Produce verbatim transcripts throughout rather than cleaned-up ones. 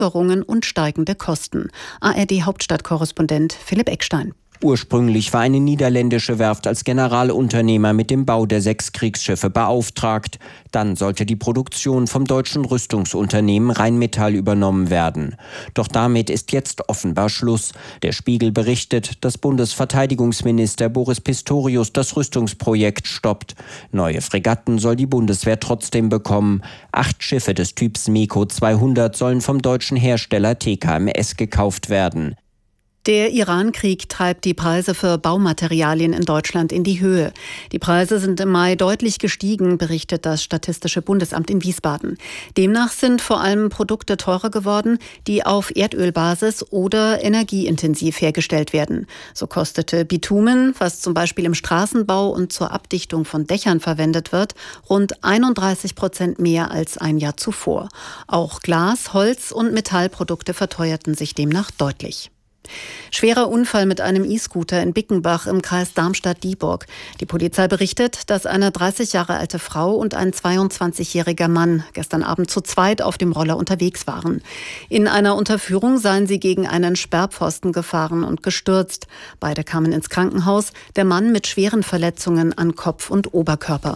Lieferungen und steigende Kosten. A R D-Hauptstadtkorrespondent Philipp Eckstein. Ursprünglich war eine niederländische Werft als Generalunternehmer mit dem Bau der sechs Kriegsschiffe beauftragt. Dann sollte die Produktion vom deutschen Rüstungsunternehmen Rheinmetall übernommen werden. Doch damit ist jetzt offenbar Schluss. Der Spiegel berichtet, dass Bundesverteidigungsminister Boris Pistorius das Rüstungsprojekt stoppt. Neue Fregatten soll die Bundeswehr trotzdem bekommen. Acht Schiffe des Typs MEKO zweihundert sollen vom deutschen Hersteller T K M S gekauft werden. Der Iran-Krieg treibt die Preise für Baumaterialien in Deutschland in die Höhe. Die Preise sind im Mai deutlich gestiegen, berichtet das Statistische Bundesamt in Wiesbaden. Demnach sind vor allem Produkte teurer geworden, die auf Erdölbasis oder energieintensiv hergestellt werden. So kostete Bitumen, was zum Beispiel im Straßenbau und zur Abdichtung von Dächern verwendet wird, rund einunddreißig Prozent mehr als ein Jahr zuvor. Auch Glas, Holz und Metallprodukte verteuerten sich demnach deutlich. Schwerer Unfall mit einem E-Scooter in Bickenbach im Kreis Darmstadt-Dieburg. Die Polizei berichtet, dass eine dreißig Jahre alte Frau und ein zweiundzwanzigjähriger Mann gestern Abend zu zweit auf dem Roller unterwegs waren. In einer Unterführung seien sie gegen einen Sperrpfosten gefahren und gestürzt. Beide kamen ins Krankenhaus, der Mann mit schweren Verletzungen an Kopf und Oberkörper.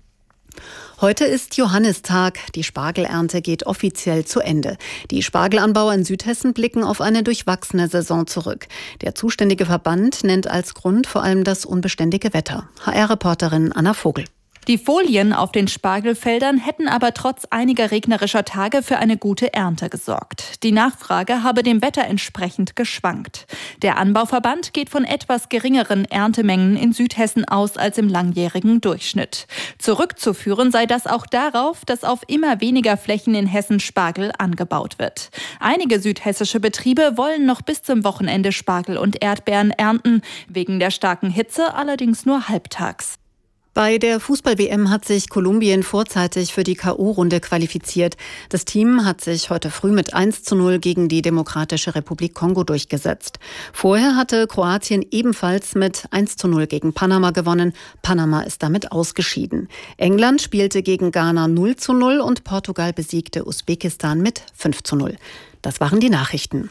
Heute ist Johannistag. Die Spargelernte geht offiziell zu Ende. Die Spargelanbauer in Südhessen blicken auf eine durchwachsene Saison zurück. Der zuständige Verband nennt als Grund vor allem das unbeständige Wetter. H R-Reporterin Anna Vogel. Die Folien auf den Spargelfeldern hätten aber trotz einiger regnerischer Tage für eine gute Ernte gesorgt. Die Nachfrage habe dem Wetter entsprechend geschwankt. Der Anbauverband geht von etwas geringeren Erntemengen in Südhessen aus als im langjährigen Durchschnitt. Zurückzuführen sei das auch darauf, dass auf immer weniger Flächen in Hessen Spargel angebaut wird. Einige südhessische Betriebe wollen noch bis zum Wochenende Spargel und Erdbeeren ernten, wegen der starken Hitze allerdings nur halbtags. Bei der Fußball-W M hat sich Kolumbien vorzeitig für die K O-Runde qualifiziert. Das Team hat sich heute früh mit eins zu null gegen die Demokratische Republik Kongo durchgesetzt. Vorher hatte Kroatien ebenfalls mit eins zu null gegen Panama gewonnen. Panama ist damit ausgeschieden. England spielte gegen Ghana null zu null und Portugal besiegte Usbekistan mit fünf zu null. Das waren die Nachrichten.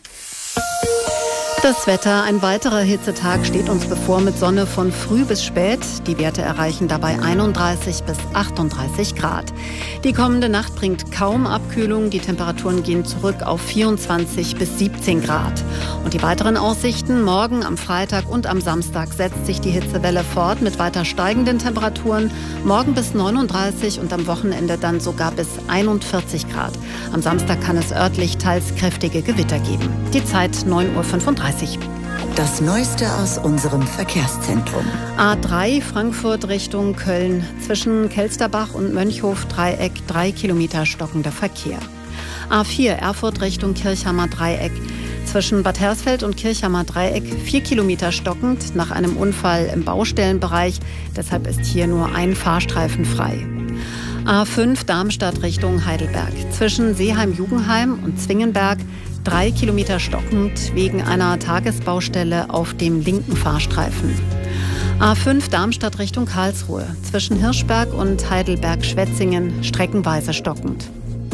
Das Wetter, ein weiterer Hitzetag steht uns bevor mit Sonne von früh bis spät. Die Werte erreichen dabei einunddreißig bis achtunddreißig Grad. Die kommende Nacht bringt kaum Abkühlung. Die Temperaturen gehen zurück auf vierundzwanzig bis siebzehn Grad. Und die weiteren Aussichten: Morgen, am Freitag und am Samstag setzt sich die Hitzewelle fort mit weiter steigenden Temperaturen. Morgen bis neununddreißig und am Wochenende dann sogar bis einundvierzig Grad. Am Samstag kann es örtlich teils kräftige Gewitter geben. Die Zeit neun Uhr fünfunddreißig. Das Neueste aus unserem Verkehrszentrum. A drei Frankfurt Richtung Köln. Zwischen Kelsterbach und Mönchhof-Dreieck drei Kilometer stockender Verkehr. A vier Erfurt Richtung Kirchhammer Dreieck. Zwischen Bad Hersfeld und Kirchhammer Dreieck vier Kilometer stockend nach einem Unfall im Baustellenbereich. Deshalb ist hier nur ein Fahrstreifen frei. A fünf Darmstadt Richtung Heidelberg. Zwischen Seeheim-Jugenheim und Zwingenberg drei Kilometer stockend wegen einer Tagesbaustelle auf dem linken Fahrstreifen. A fünf Darmstadt Richtung Karlsruhe. Zwischen Hirschberg und Heidelberg-Schwetzingen streckenweise stockend.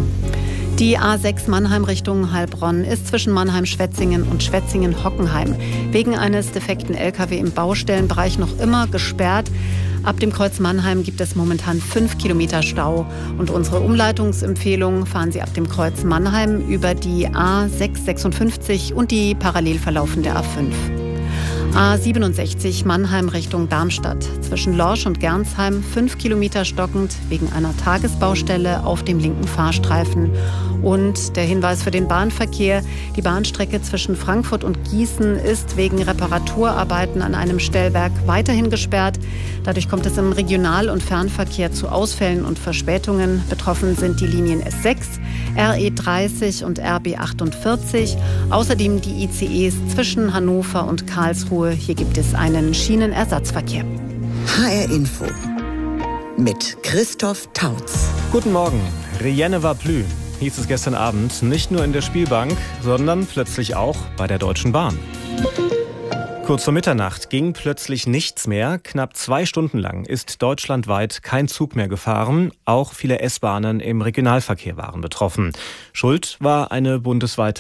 Die A sechs Mannheim Richtung Heilbronn ist zwischen Mannheim-Schwetzingen und Schwetzingen-Hockenheim wegen eines defekten L K W im Baustellenbereich noch immer gesperrt. Ab dem Kreuz Mannheim gibt es momentan fünf Kilometer Stau. Und unsere Umleitungsempfehlung: fahren Sie ab dem Kreuz Mannheim über die A sechs sechsundfünfzig und die parallel verlaufende A fünf. A siebenundsechzig Mannheim Richtung Darmstadt. Zwischen Lorsch und Gernsheim fünf Kilometer stockend wegen einer Tagesbaustelle auf dem linken Fahrstreifen. Und der Hinweis für den Bahnverkehr: Die Bahnstrecke zwischen Frankfurt und Gießen ist wegen Reparaturarbeiten an einem Stellwerk weiterhin gesperrt. Dadurch kommt es im Regional- und Fernverkehr zu Ausfällen und Verspätungen. Betroffen sind die Linien S sechs, R E dreißig und R B achtundvierzig. Außerdem die I C Es zwischen Hannover und Karlsruhe. Hier gibt es einen Schienenersatzverkehr. H R Info mit Christoph Tautz. Guten Morgen. Rien ne va plus, hieß es gestern Abend, nicht nur in der Spielbank, sondern plötzlich auch bei der Deutschen Bahn. Kurz vor Mitternacht ging plötzlich nichts mehr. Knapp zwei Stunden lang ist deutschlandweit kein Zug mehr gefahren. Auch viele S-Bahnen im Regionalverkehr waren betroffen. Schuld war eine bundesweite